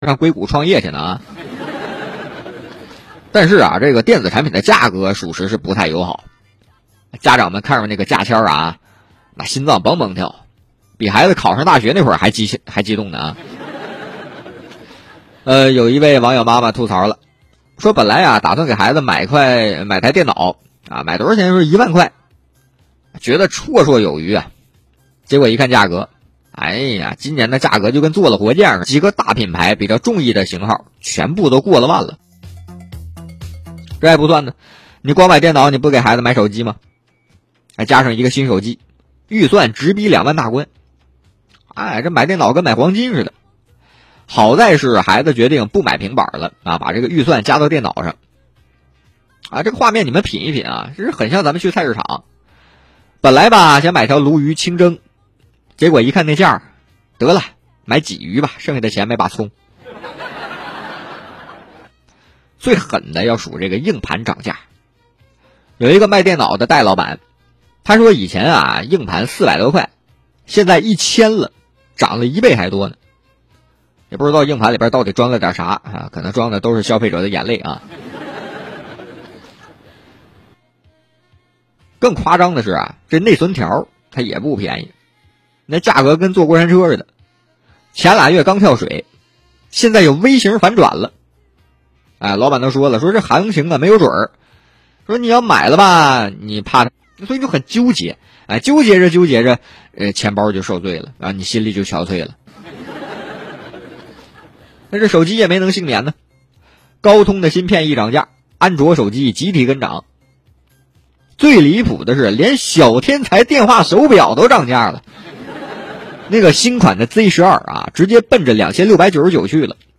上硅谷创业去呢啊。但是啊，这个电子产品的价格属实是不太友好，家长们看着那个价签啊，那心脏蹦蹦跳，比孩子考上大学那会儿还激动呢啊。有一位网友妈妈吐槽了，说本来啊打算给孩子买台电脑啊，买多少钱？说1万块，觉得绰绰有余啊。结果一看价格，哎呀，今年的价格就跟坐了火箭似的，几个大品牌比较中意的型号全部都过了万了。这还不算呢，你光买电脑，你不给孩子买手机吗？还加上一个新手机，预算直逼2万大关。哎，这买电脑跟买黄金似的。好在是孩子决定不买平板了啊，把这个预算加到电脑上。啊，这个画面你们品一品啊，这是很像咱们去菜市场。本来吧想买条鲈鱼清蒸，结果一看那价，得了，买鲫鱼吧，剩下的钱买把葱。最狠的要数这个硬盘涨价。有一个卖电脑的戴老板，他说以前啊硬盘400多块，现在1000了，涨了1倍还多呢。也不知道硬盘里边到底装了点啥啊，可能装的都是消费者的眼泪啊。更夸张的是啊，这内存条它也不便宜，那价格跟坐过山车似的。前俩月刚跳水，现在有 V 型反转了。哎，老板都说了，说这行情啊没有准儿，说你要买了吧，你怕，所以就很纠结。哎，纠结着，钱包就受罪了啊，你心里就憔悴了。那这手机也没能幸免呢，高通的芯片一涨价，安卓手机集体跟涨。最离谱的是，连小天才电话手表都涨价了。那个新款的 Z12 啊，直接奔着2699去了。